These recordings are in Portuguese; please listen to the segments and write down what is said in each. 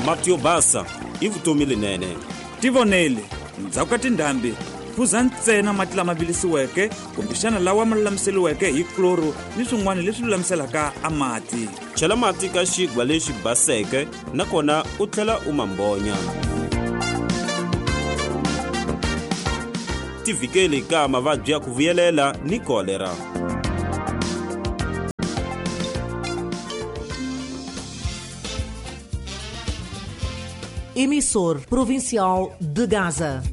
Matthew Basa i vutomi linene. Tivonele ndzhaku ka tindhambi phuza ntsena mati lama vilisiweke kumbexana lawa ma lulamiseliweke hi kloro ni swin'wana leswi lulamiselaka a mati. Chela mati ka xigwa lexi baseke nakona u tlhela u mambonya. Tivikeli ka mavabyi ya ku vuyelela ni kolera. Emissor provincial de Gaza.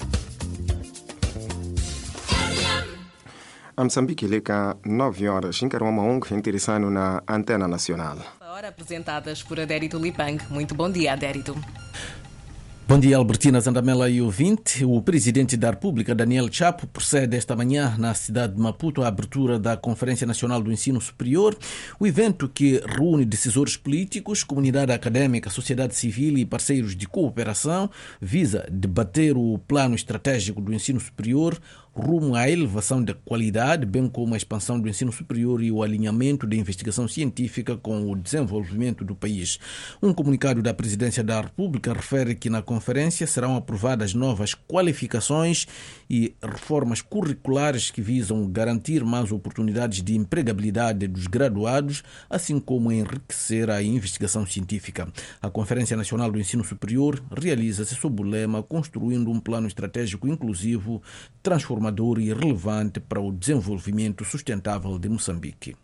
A Moçambique liga 9 horas, em Carumamaung, interessando na Antena Nacional. Hora apresentadas por Adérito Lipang. Muito bom dia, Adérito. Bom dia, Albertina Zandamela e ouvinte. O presidente da República, Daniel Chapo, procede esta manhã na cidade de Maputo à abertura da Conferência Nacional do Ensino Superior, o evento que reúne decisores políticos, comunidade académica, sociedade civil e parceiros de cooperação, visa debater o plano estratégico do ensino superior rumo à elevação da qualidade, bem como a expansão do ensino superior e o alinhamento da investigação científica com o desenvolvimento do país. Um comunicado da Presidência da República refere que na conferência serão aprovadas novas qualificações e reformas curriculares que visam garantir mais oportunidades de empregabilidade dos graduados, assim como enriquecer a investigação científica. A Conferência Nacional do Ensino Superior realiza-se sob o lema Construindo um Plano Estratégico Inclusivo, Transformador e relevante para o desenvolvimento sustentável de Moçambique.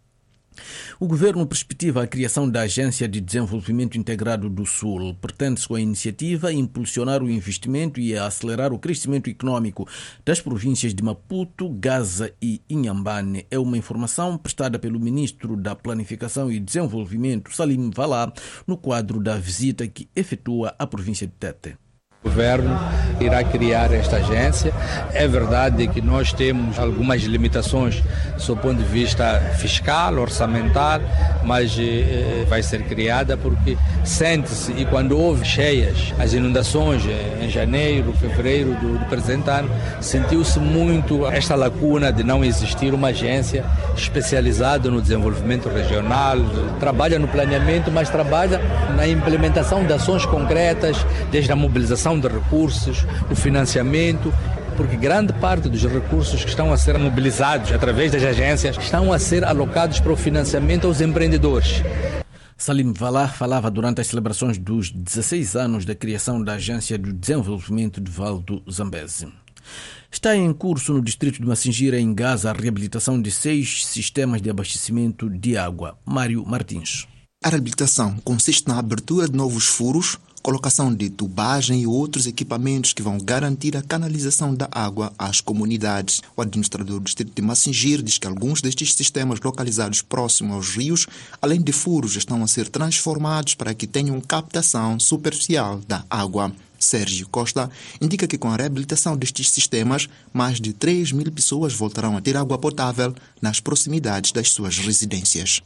O governo perspectiva a criação da Agência de Desenvolvimento Integrado do Sul. Pretende-se com a iniciativa impulsionar o investimento e acelerar o crescimento econômico das províncias de Maputo, Gaza e Inhambane. É uma informação prestada pelo ministro da Planificação e Desenvolvimento, Salim Valá, no quadro da visita que efetua à província de Tete. O governo irá criar esta agência. É verdade que nós temos algumas limitações do ponto de vista fiscal, orçamental, mas vai ser criada porque sente-se, e quando houve cheias, as inundações em janeiro, fevereiro do presente ano, sentiu-se muito esta lacuna de não existir uma agência especializada no desenvolvimento regional, trabalha no planeamento, mas trabalha na implementação de ações concretas, desde a mobilização de recursos, o financiamento, porque grande parte dos recursos que estão a ser mobilizados através das agências estão a ser alocados para o financiamento aos empreendedores. Salim Valá falava durante as celebrações dos 16 anos da criação da Agência de Desenvolvimento de Vale do Zambeze. Está em curso no distrito de Massingira, em Gaza, a reabilitação de 6 sistemas de abastecimento de água. Mário Martins. A reabilitação consiste na abertura de novos furos, colocação de tubagem e outros equipamentos que vão garantir a canalização da água às comunidades. O administrador do distrito de Massingira diz que alguns destes sistemas localizados próximos aos rios, além de furos, estão a ser transformados para que tenham captação superficial da água. Sérgio Costa indica que com a reabilitação destes sistemas, mais de 3.000 pessoas voltarão a ter água potável nas proximidades das suas residências.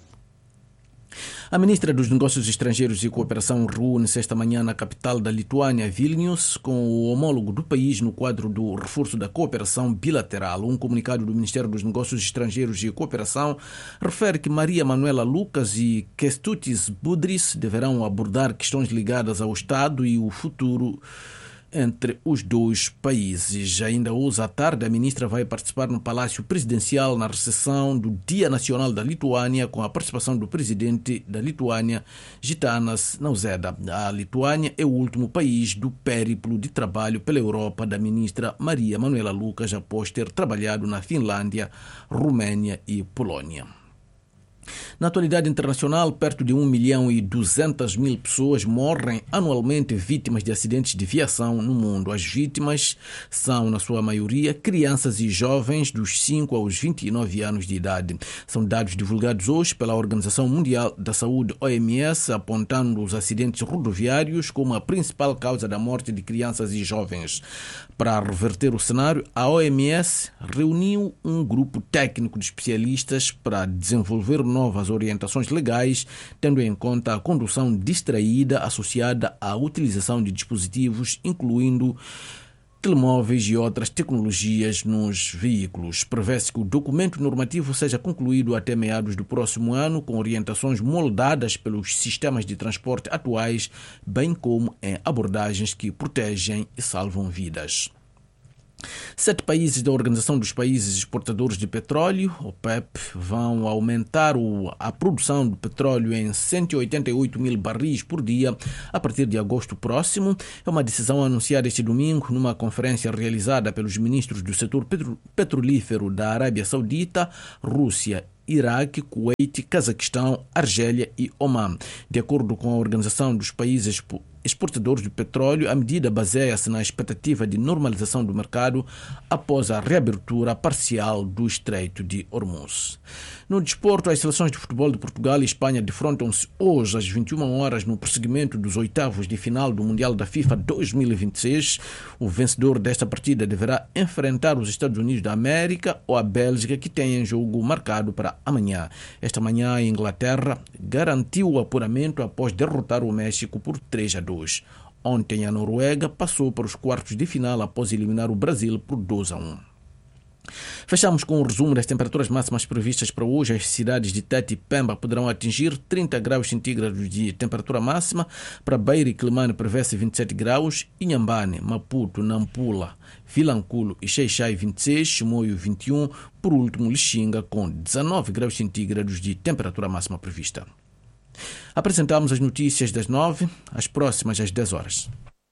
A ministra dos Negócios Estrangeiros e Cooperação reúne-se esta manhã na capital da Lituânia, Vilnius, com o homólogo do país no quadro do reforço da cooperação bilateral. Um comunicado do Ministério dos Negócios Estrangeiros e Cooperação refere que Maria Manuela Lucas e Kestutis Budris deverão abordar questões ligadas ao Estado e o futuro entre os dois países. Ainda hoje à tarde, a ministra vai participar no Palácio Presidencial na recepção do Dia Nacional da Lituânia, com a participação do presidente da Lituânia, Gitanas Nausėda. A Lituânia é o último país do périplo de trabalho pela Europa da ministra Maria Manuela Lucas, após ter trabalhado na Finlândia, Romênia e Polónia. Na atualidade internacional, perto de 1.200.000 pessoas morrem anualmente vítimas de acidentes de viação no mundo. As vítimas são, na sua maioria, crianças e jovens dos 5 aos 29 anos de idade. São dados divulgados hoje pela Organização Mundial da Saúde, OMS, apontando os acidentes rodoviários como a principal causa da morte de crianças e jovens. Para reverter o cenário, a OMS reuniu um grupo técnico de especialistas para desenvolver novas orientações legais, tendo em conta a condução distraída associada à utilização de dispositivos, incluindo telemóveis e outras tecnologias nos veículos. Prevê-se que o documento normativo seja concluído até meados do próximo ano, com orientações moldadas pelos sistemas de transporte atuais, bem como em abordagens que protegem e salvam vidas. 7 países da Organização dos Países Exportadores de Petróleo, OPEP, vão aumentar a produção de petróleo em 188 mil barris por dia a partir de agosto próximo. É uma decisão anunciada este domingo numa conferência realizada pelos ministros do setor petrolífero da Arábia Saudita, Rússia, Iraque, Kuwait, Cazaquistão, Argélia e Oman. De acordo com a Organização dos Países Exportadores de Petróleo, a medida baseia-se na expectativa de normalização do mercado após a reabertura parcial do Estreito de Hormuz. No desporto, as seleções de futebol de Portugal e Espanha defrontam-se hoje às 21 horas no prosseguimento dos oitavos de final do Mundial da FIFA 2026. O vencedor desta partida deverá enfrentar os Estados Unidos da América ou a Bélgica, que tem em jogo marcado para amanhã. Esta manhã, a Inglaterra garantiu o apuramento após derrotar o México por 3-2. Ontem, a Noruega passou para os quartos de final após eliminar o Brasil por 2-1. Fechamos com o resumo das temperaturas máximas previstas para hoje. As cidades de Tete e Pemba poderão atingir 30 graus centígrados de temperatura máxima. Para Beira e Climane prevê-se 27 graus. Inhambane, Maputo, Nampula, Vilanculo e Xai-Xai 26, Chimoio 21. Por último, Lixinga com 19 graus centígrados de temperatura máxima prevista. Apresentamos as notícias das 9, as próximas às 10 horas.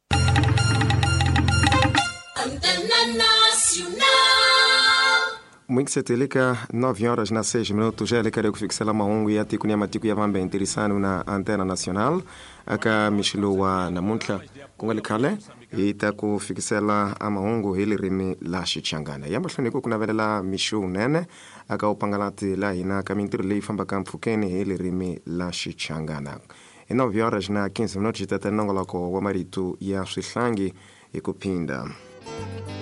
Muito setelika 9 horas na 6 minutos já ele que fixa lá maungu ya tiku ni matiku ya vambe interessano na antena nacional aka mishilowa na muntla kungali kale ita ku fikisela amaungu hili rimi la shichangana yamba hloniko kuna velela mishu nene aka upangalati la ina kamintiri le famba kampfukeni hili rimi la shichangana 9 horas na 15 minutos tata nongolako wa maritu ya swihlangi ikupinda